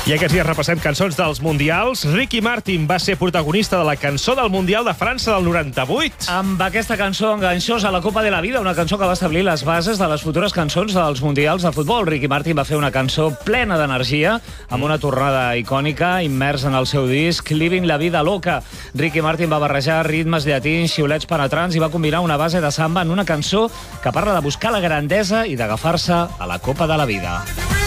I aquests dies repassem cançons dels Mundials. Ricky Martin va ser protagonista de la cançó del Mundial de França del 98. Amb aquesta cançó enganxosa a la Copa de la Vida, una cançó que va establir les bases de les futures cançons dels Mundials de futbol. Ricky Martin va fer una cançó plena d'energia, amb una tornada icònica, immers en el seu disc Living la vida loca. Ricky Martin va barrejar ritmes llatins, xiulets penetrants i va combinar una base de samba en una cançó que parla de buscar la grandesa i d'agafar-se a la Copa de la Vida.